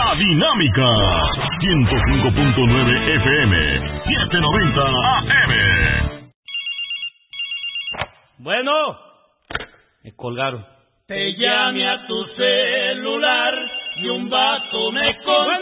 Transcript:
La Dinámica 105.9 FM 790 AM. Bueno, me colgaron. Te llame a tu celular y un vato me contestó.